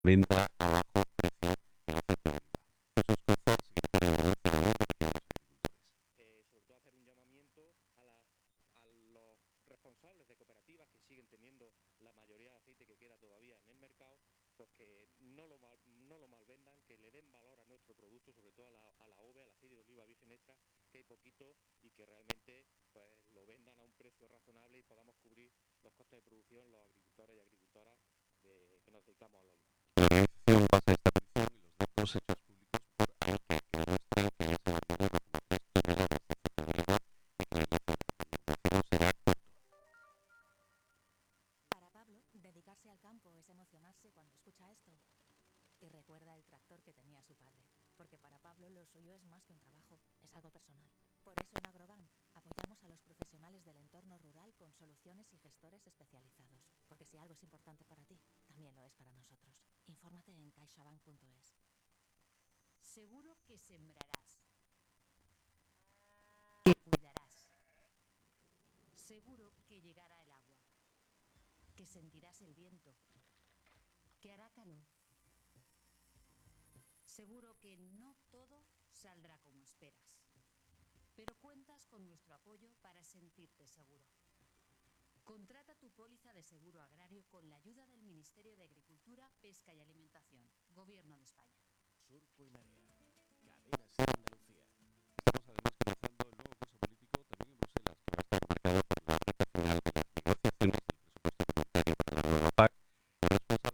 venta a bajo precio en oferta de venta. Jesús Cozar, secretario de Federación de Pequeños Agricultores. Sobre todo hacer un llamamiento a los responsables de cooperativas que siguen teniendo la mayoría de aceite que queda todavía en el mercado, pues que no lo malvendan, que le den valor a nuestro producto, sobre todo a la ove, al aceite de oliva virgen extra, que hay poquito, y que realmente pues lo vendan a un precio razonable y podamos cubrir los costes de producción los agricultores y agricultoras que nos dedicamos al olivo. La organización basa esta petición en los datos hechos públicos por AICA, que demuestran que ya se han vendido 9,3 toneladas de aceite de oliva y que el plazo de comercialización será corto. Para Pablo, dedicarse al campo es emocionarse cuando escucha esto. Y recuerda el tractor que tenía su padre, porque para Pablo lo suyo es más que un trabajo, es algo personal. Por eso en Agrobank apoyamos a los profesionales del entorno rural con soluciones y gestores especializados, porque si algo es importante para ti, también lo es para nosotros. Infórmate en caixabank.es. Seguro que sembrarás, que cuidarás. Seguro que llegará el agua, que sentirás el viento, que hará calor. Seguro que no todo saldrá como esperas, pero cuentas con nuestro apoyo para sentirte seguro. Contrata tu póliza de seguro agrario con la ayuda del Ministerio de Agricultura, Pesca y Alimentación, Gobierno de España. Surco y Marea, cadena